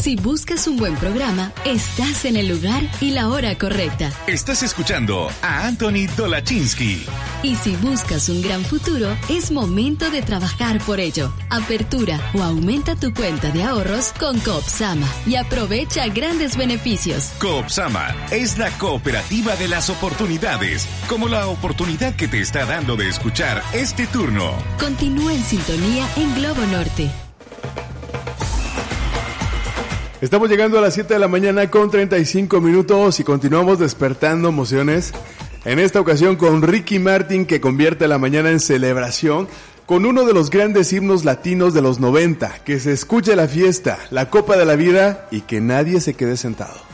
Si buscas un buen programa, estás en el lugar y la hora correcta. Estás escuchando a Anthony Dolachinsky. Y si buscas un gran futuro, es momento de trabajar por ello. Apertura o aumenta tu cuenta de ahorros con Coopsama y aprovecha grandes beneficios. Coopsama es la cooperativa de las oportunidades, como la oportunidad que te está dando de escuchar este turno. Continúa en sintonía en Globo Norte. Estamos llegando a las 7 de la mañana con 35 minutos y continuamos despertando emociones. En esta ocasión con Ricky Martin, que convierte la mañana en celebración con uno de los grandes himnos latinos de los 90. Que se escuche la fiesta, la copa de la vida y que nadie se quede sentado.